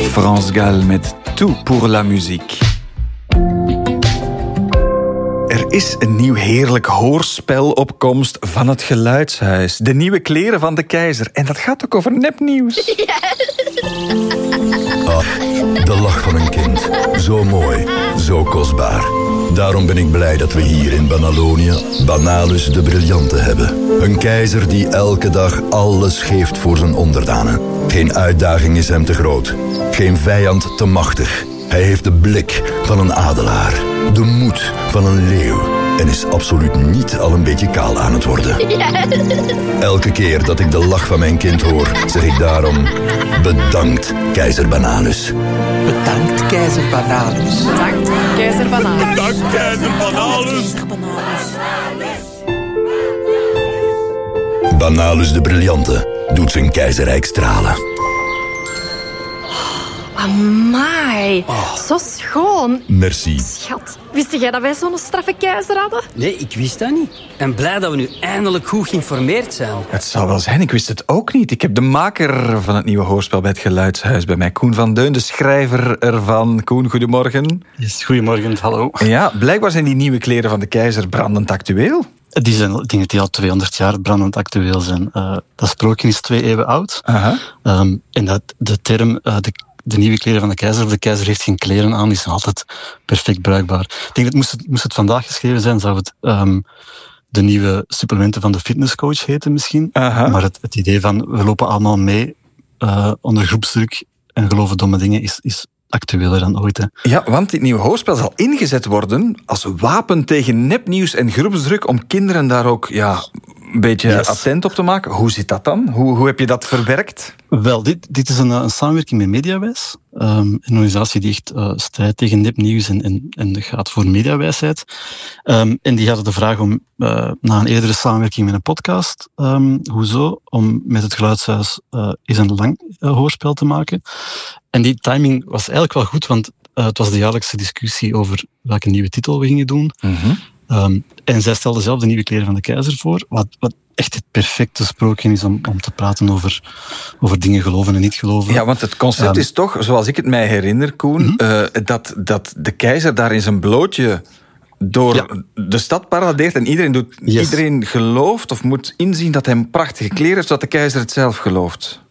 France Gall met Tout pour la musique. Er is een nieuw heerlijk hoorspel op komst van het Geluidshuis. De nieuwe kleren van de keizer. En dat gaat ook over nepnieuws. Ach, de lach van een kind. Zo mooi, zo kostbaar. Daarom ben ik blij dat we hier in Banalonia Banalus de Briljante hebben. Een keizer die elke dag alles geeft voor zijn onderdanen. Geen uitdaging is hem te groot. Geen vijand te machtig. Hij heeft de blik van een adelaar. De moed van een leeuw. En is absoluut niet al een beetje kaal aan het worden. Elke keer dat ik de lach van mijn kind hoor, zeg ik daarom: bedankt, keizer Banalus. Bedankt, keizer Banalus. Bedankt, keizer Banalus. Bedankt, keizer Banalus. Banalus de Briljante doet zijn keizerrijk stralen. Amai, zo schoon. Merci. Schat, wist jij dat wij zo'n straffe keizer hadden? Nee, ik wist dat niet. En blij dat we nu eindelijk goed geïnformeerd zijn. Het zou wel zijn, ik wist het ook niet. Ik heb de maker van het nieuwe hoorspel bij het Geluidshuis bij mij, Koen van Deun, de schrijver ervan. Koen, goedemorgen. Yes, goedemorgen, hallo. Ja, blijkbaar zijn die nieuwe kleren van de keizer brandend actueel. Die zijn dingen die al 200 jaar brandend actueel zijn. Dat sprookje is 2 eeuwen oud. En dat de term de nieuwe kleren van de keizer, of de keizer heeft geen kleren aan, is nog altijd perfect bruikbaar. Ik denk dat moest het vandaag geschreven zijn, zou het de nieuwe supplementen van de fitnesscoach heten misschien. Maar het idee van we lopen allemaal mee onder groepsdruk en geloven domme dingen is actueler dan ooit. Hè. Ja, want dit nieuwe hoorspel zal ingezet worden als wapen tegen nepnieuws en groepsdruk om kinderen daar ook een beetje attent op te maken. Hoe zit dat dan? Hoe heb je dat verwerkt? Wel, dit is een samenwerking met Mediawijs. Een organisatie die echt strijdt tegen nepnieuws en gaat voor mediawijsheid. En die hadden de vraag om na een eerdere samenwerking met een podcast, hoezo, om met het Geluidshuis eens een lang hoorspel te maken. En die timing was eigenlijk wel goed, want het was de jaarlijkse discussie over welke nieuwe titel we gingen doen. En zij stelde zelf de nieuwe kleren van de keizer voor, wat echt het perfecte sprookje is om te praten over dingen geloven en niet geloven. Ja, want het concept is toch, zoals ik het mij herinner, Koen, dat de keizer daar in zijn blootje door de stad paradeert en iedereen gelooft of moet inzien dat hij een prachtige kleren heeft, zodat de keizer het zelf gelooft.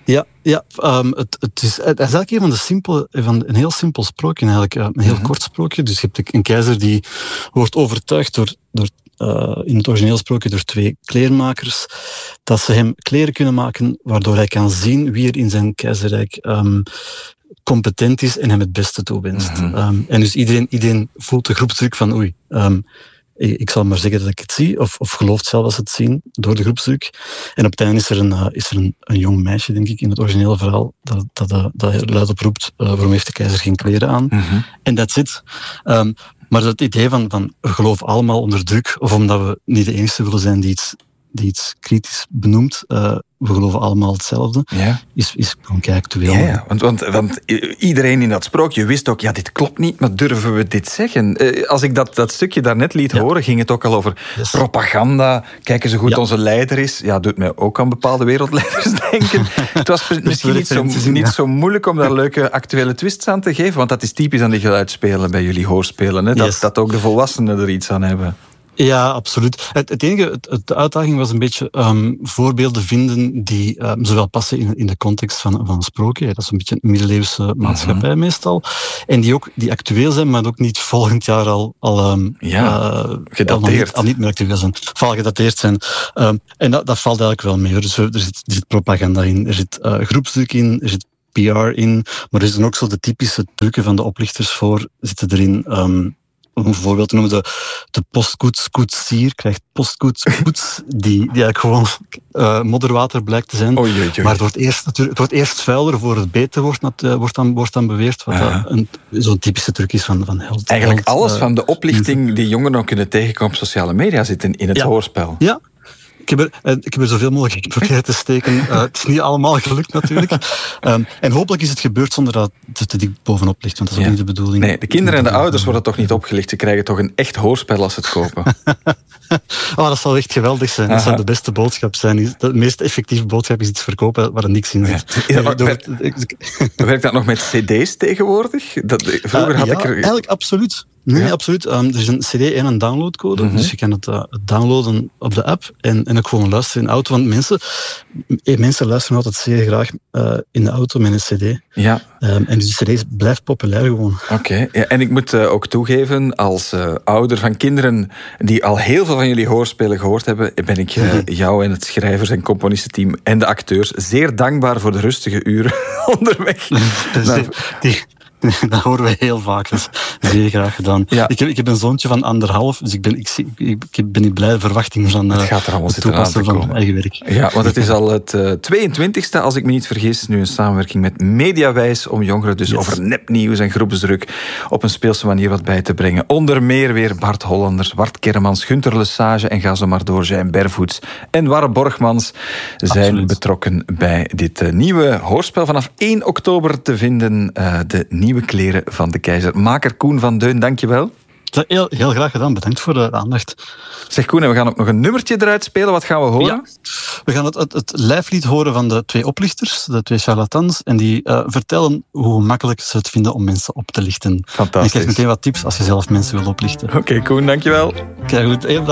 Het is eigenlijk een heel simpel sprookje, eigenlijk een heel kort sprookje. Dus je hebt een keizer die wordt overtuigd door in het origineel sprookje door 2 kleermakers, dat ze hem kleren kunnen maken waardoor hij kan zien wie er in zijn keizerrijk competent is en hem het beste toewenst. En dus iedereen voelt de groepsdruk van oei, ik zal maar zeggen dat ik het zie, of gelooft zelf als ze het zien, door de groepsdruk. En op het einde is er een jong meisje, denk ik, in het originele verhaal, dat luid oproept, waarom heeft de keizer geen kleren aan? En that's it. Maar dat idee van we geloven allemaal onder druk, of omdat we niet de enige willen zijn die iets kritisch benoemt, we geloven allemaal hetzelfde, is gewoon actueel. Ja, want iedereen in dat sprookje wist ook, dit klopt niet, maar durven we dit zeggen? Als ik dat stukje daarnet liet horen, ging het ook al over propaganda. Kijk eens hoe goed onze leider is. Ja, doet mij ook aan bepaalde wereldleiders denken. Het was misschien niet zo moeilijk om daar leuke actuele twists aan te geven, want dat is typisch aan die geluidsspelen bij jullie hoorspelen. Hè? Dat ook de volwassenen er iets aan hebben. Ja, absoluut. Het enige, de uitdaging was een beetje voorbeelden vinden die zowel passen in de context van een sprookje. Dat is een beetje een middeleeuwse maatschappij meestal. En die actueel zijn, maar ook niet volgend jaar gedateerd. Al niet meer actueel zijn. Val gedateerd zijn. En dat valt eigenlijk wel mee. Dus er zit propaganda in, er zit groepsdruk in, er zit PR in, maar er zitten ook zo de typische trucken van de oplichters voor zitten erin. Om een voorbeeld te noemen, de postkoetsier krijgt postkoets die eigenlijk gewoon modderwater blijkt te zijn. Maar het wordt eerst vuiler voor het beter wordt dan beweerd, wat zo'n typische truc is van held. Eigenlijk alles van de oplichting die jongeren ook kunnen tegenkomen op sociale media zit in het hoorspel. Ja. Ik heb er zoveel mogelijk proberen te steken. Het is niet allemaal gelukt natuurlijk. En hopelijk is het gebeurd zonder dat het te dik bovenop ligt, want dat is ook niet de bedoeling. Nee, de kinderen en de ouders worden toch niet opgelicht. Ze krijgen toch een echt hoorspel als ze het kopen. Dat zal echt geweldig zijn. Dat zou de beste boodschap zijn. De meest effectieve boodschap is iets verkopen waar er niks in zit. Werkt dat nog met cd's tegenwoordig? Vroeger had ik er... Eigenlijk absoluut. Nee, absoluut. Er is een cd en een downloadcode. Dus je kan het downloaden op de app en ook gewoon luisteren in de auto. Want mensen luisteren altijd zeer graag in de auto met een cd. Ja. En dus de cd blijft populair gewoon. Oké. Ja, en ik moet ook toegeven, als ouder van kinderen die al heel veel van jullie hoorspelen gehoord hebben, ben ik jou en het schrijvers- en componistenteam en de acteurs zeer dankbaar voor de rustige uren onderweg. Dat horen we heel vaak. Dat is zeer graag gedaan. Ja. Ik heb een zoontje van 1,5, dus ik ben niet blij. Verwachting van het gaat er allemaal zitten aan te komen. Van eigen werk. Ja, want het is al het 22e, als ik me niet vergis, nu een samenwerking met Mediawijs om jongeren dus over nepnieuws en groepsdruk op een speelse manier wat bij te brengen. Onder meer weer Bart Hollanders, Wart Kermans, Gunther Lesage en ga zo maar door, Jean Bervoets en Warre Borgmans zijn betrokken bij dit nieuwe hoorspel. Vanaf 1 oktober te vinden, de nieuwe kleren van de keizer. Maker Koen van Deun, dankjewel. Heel, heel graag gedaan. Bedankt voor de aandacht. Zeg Koen, en we gaan ook nog een nummertje eruit spelen. Wat gaan we horen? Ja, we gaan het lijflied horen van de 2 oplichters, de 2 charlatans, en die vertellen hoe makkelijk ze het vinden om mensen op te lichten. Fantastisch. En ik geef meteen wat tips als je zelf mensen wil oplichten. Oké, Koen, dankjewel. Kijk goed, heel